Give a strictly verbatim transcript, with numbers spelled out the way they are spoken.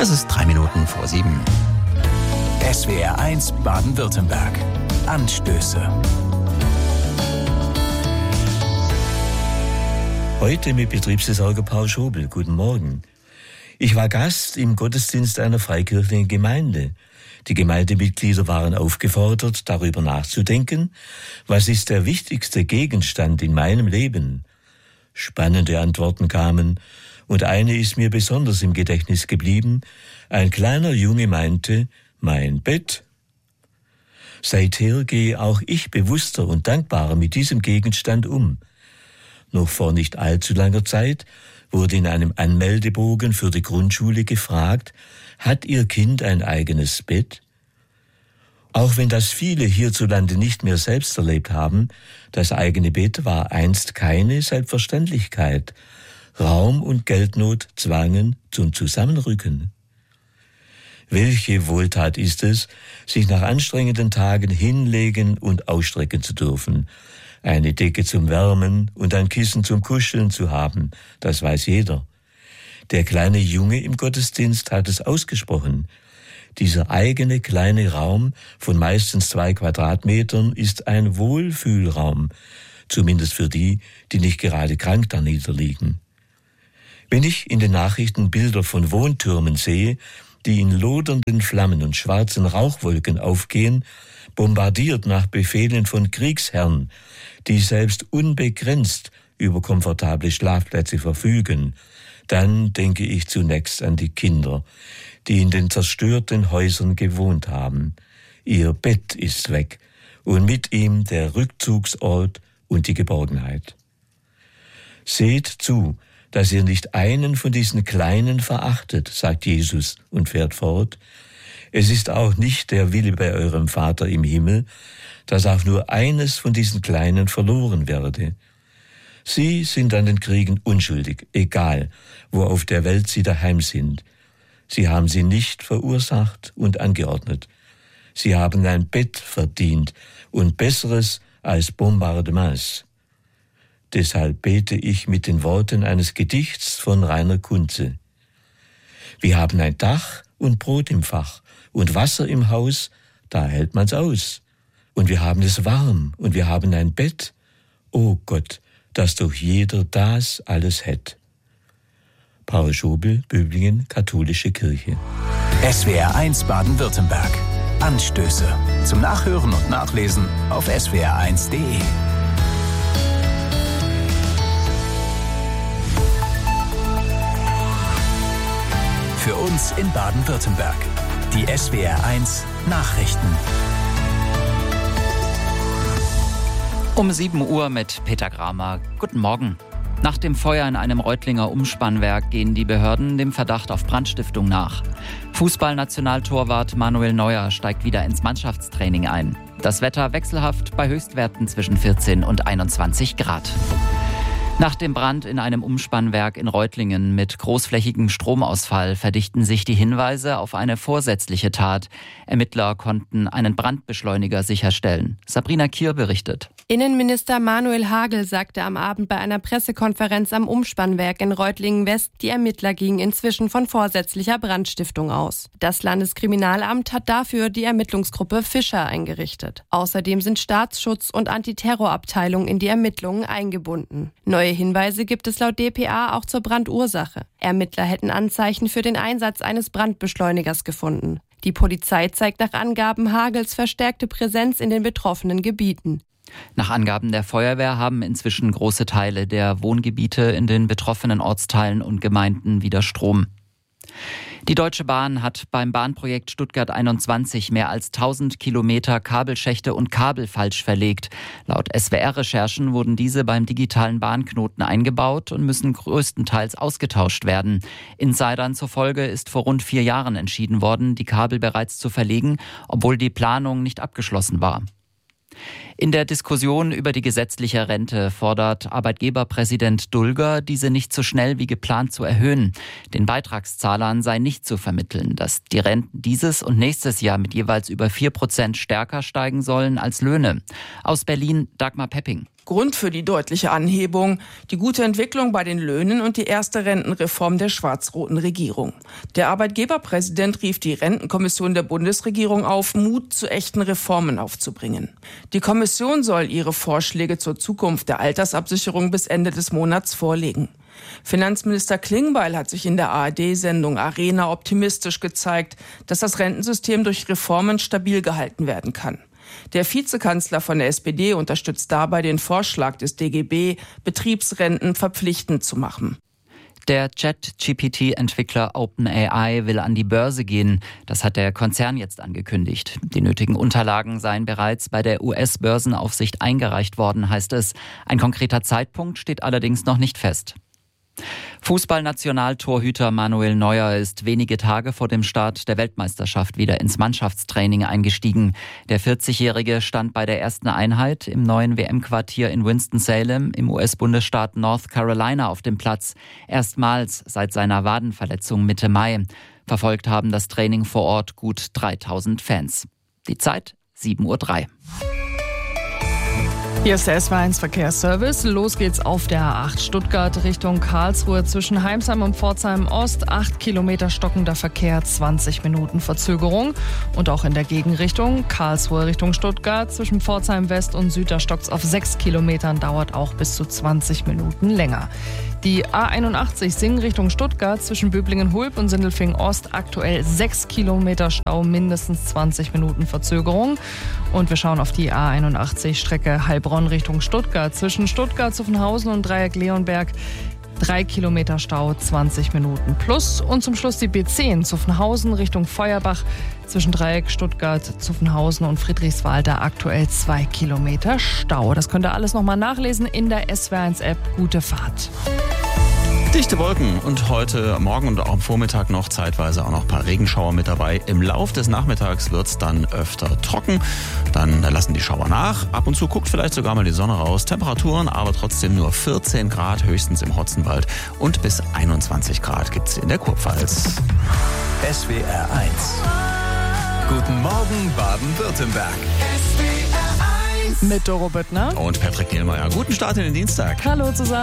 Es ist drei Minuten vor sieben. S W R eins Baden-Württemberg. Anstöße. Heute mit Betriebsversorger Paul Schobel. Guten Morgen. Ich war Gast im Gottesdienst einer freikirchlichen Gemeinde. Die Gemeindemitglieder waren aufgefordert, darüber nachzudenken, was ist der wichtigste Gegenstand in meinem Leben? Spannende Antworten kamen, und eine ist mir besonders im Gedächtnis geblieben. Ein kleiner Junge meinte, mein Bett. Seither gehe auch ich bewusster und dankbarer mit diesem Gegenstand um. Noch vor nicht allzu langer Zeit wurde in einem Anmeldebogen für die Grundschule gefragt, hat Ihr Kind ein eigenes Bett? Auch wenn das viele hierzulande nicht mehr selbst erlebt haben, das eigene Bett war einst keine Selbstverständlichkeit. Raum und Geldnot zwangen zum Zusammenrücken. Welche Wohltat ist es, sich nach anstrengenden Tagen hinlegen und ausstrecken zu dürfen, eine Decke zum Wärmen und ein Kissen zum Kuscheln zu haben, das weiß jeder. Der kleine Junge im Gottesdienst hat es ausgesprochen. Dieser eigene kleine Raum von meistens zwei Quadratmetern ist ein Wohlfühlraum, zumindest für die, die nicht gerade krank da niederliegen. Wenn ich in den Nachrichten Bilder von Wohntürmen sehe, die in lodernden Flammen und schwarzen Rauchwolken aufgehen, bombardiert nach Befehlen von Kriegsherren, die selbst unbegrenzt über komfortable Schlafplätze verfügen, dann denke ich zunächst an die Kinder, die in den zerstörten Häusern gewohnt haben. Ihr Bett ist weg und mit ihm der Rückzugsort und die Geborgenheit. Seht zu, dass ihr nicht einen von diesen Kleinen verachtet, sagt Jesus und fährt fort. Es ist auch nicht der Wille bei eurem Vater im Himmel, dass auch nur eines von diesen Kleinen verloren werde. Sie sind an den Kriegen unschuldig, egal, wo auf der Welt sie daheim sind. Sie haben sie nicht verursacht und angeordnet. Sie haben ein Bett verdient und Besseres als Bombardements. Deshalb bete ich mit den Worten eines Gedichts von Rainer Kunze. Wir haben ein Dach und Brot im Fach und Wasser im Haus, da hält man's aus. Und wir haben es warm und wir haben ein Bett. O Gott, dass doch jeder das alles hätt. Paul Schobel, Böblingen, Katholische Kirche. S W R eins Baden-Württemberg. Anstöße. Zum Nachhören und Nachlesen auf S W R eins punkt de. Für uns in Baden-Württemberg. Die S W R eins Nachrichten. Um sieben Uhr mit Peter Gramer. Guten Morgen. Nach dem Feuer in einem Reutlinger Umspannwerk gehen die Behörden dem Verdacht auf Brandstiftung nach. Fußballnationaltorwart Manuel Neuer steigt wieder ins Mannschaftstraining ein. Das Wetter wechselhaft bei Höchstwerten zwischen vierzehn und einundzwanzig Grad. Nach dem Brand in einem Umspannwerk in Reutlingen mit großflächigem Stromausfall verdichten sich die Hinweise auf eine vorsätzliche Tat. Ermittler konnten einen Brandbeschleuniger sicherstellen. Sabrina Kier berichtet. Innenminister Manuel Hagel sagte am Abend bei einer Pressekonferenz am Umspannwerk in Reutlingen-West, die Ermittler gingen inzwischen von vorsätzlicher Brandstiftung aus. Das Landeskriminalamt hat dafür die Ermittlungsgruppe Fischer eingerichtet. Außerdem sind Staatsschutz und Antiterrorabteilung in die Ermittlungen eingebunden. Neue Hinweise gibt es laut D P A auch zur Brandursache. Ermittler hätten Anzeichen für den Einsatz eines Brandbeschleunigers gefunden. Die Polizei zeigt nach Angaben Hagels verstärkte Präsenz in den betroffenen Gebieten. Nach Angaben der Feuerwehr haben inzwischen große Teile der Wohngebiete in den betroffenen Ortsteilen und Gemeinden wieder Strom. Die Deutsche Bahn hat beim Bahnprojekt Stuttgart einundzwanzig mehr als tausend Kilometer Kabelschächte und Kabel falsch verlegt. Laut S W R-Recherchen wurden diese beim digitalen Bahnknoten eingebaut und müssen größtenteils ausgetauscht werden. Insidern zufolge ist vor rund vier Jahren entschieden worden, die Kabel bereits zu verlegen, obwohl die Planung nicht abgeschlossen war. In der Diskussion über die gesetzliche Rente fordert Arbeitgeberpräsident Dulger, diese nicht so schnell wie geplant zu erhöhen. Den Beitragszahlern sei nicht zu vermitteln, dass die Renten dieses und nächstes Jahr mit jeweils über vier Prozent stärker steigen sollen als Löhne. Aus Berlin Dagmar Pepping. Grund für die deutliche Anhebung: die gute Entwicklung bei den Löhnen und die erste Rentenreform der schwarz-roten Regierung. Der Arbeitgeberpräsident rief die Rentenkommission der Bundesregierung auf, Mut zu echten Reformen aufzubringen. Die Kommission soll ihre Vorschläge zur Zukunft der Altersabsicherung bis Ende des Monats vorlegen. Finanzminister Klingbeil hat sich in der A R D-Sendung Arena optimistisch gezeigt, dass das Rentensystem durch Reformen stabil gehalten werden kann. Der Vizekanzler von der S P D unterstützt dabei den Vorschlag des D G B, Betriebsrenten verpflichtend zu machen. Der Chat-G P T-Entwickler OpenAI will an die Börse gehen. Das hat der Konzern jetzt angekündigt. Die nötigen Unterlagen seien bereits bei der U S-Börsenaufsicht eingereicht worden, heißt es. Ein konkreter Zeitpunkt steht allerdings noch nicht fest. Fußballnationaltorhüter Manuel Neuer ist wenige Tage vor dem Start der Weltmeisterschaft wieder ins Mannschaftstraining eingestiegen. Der vierzigjährige stand bei der ersten Einheit im neuen W M-Quartier in Winston-Salem im U S-Bundesstaat North Carolina auf dem Platz. Erstmals seit seiner Wadenverletzung Mitte Mai. Verfolgt haben das Training vor Ort gut dreitausend Fans. Die Zeit sieben Uhr drei. Hier ist der S W eins Verkehrsservice. Los geht's auf der A acht Stuttgart Richtung Karlsruhe zwischen Heimsheim und Pforzheim Ost. acht Kilometer stockender Verkehr, zwanzig Minuten Verzögerung. Und auch in der Gegenrichtung Karlsruhe Richtung Stuttgart zwischen Pforzheim West und Süd, da stockt's auf sechs Kilometern, dauert auch bis zu zwanzig Minuten länger. Die A einundachtzig Singen Richtung Stuttgart zwischen Böblingen-Hulb und Sindelfingen Ost, aktuell sechs Kilometer Stau, mindestens zwanzig Minuten Verzögerung. Und wir schauen auf die A einundachtzig Strecke Heilbronn Richtung Stuttgart zwischen Stuttgart, Zuffenhausen und Dreieck Leonberg. Drei Kilometer Stau, zwanzig Minuten plus. Und zum Schluss die B zehn Zuffenhausen Richtung Feuerbach zwischen Dreieck Stuttgart, Zuffenhausen und Friedrichswalde, aktuell zwei Kilometer Stau. Das könnt ihr alles nochmal nachlesen in der S W eins App. Gute Fahrt. Dichte Wolken und heute Morgen und auch am Vormittag noch zeitweise auch noch ein paar Regenschauer mit dabei. Im Lauf des Nachmittags wird es dann öfter trocken. Dann lassen die Schauer nach. Ab und zu guckt vielleicht sogar mal die Sonne raus. Temperaturen aber trotzdem nur vierzehn Grad, höchstens im Hotzenwald. Und bis einundzwanzig Grad gibt es in der Kurpfalz. S W R eins. Guten Morgen Baden-Württemberg. Mit Doro Büttner Und Patrick Nielmeier. Guten Start in den Dienstag. Hallo zusammen.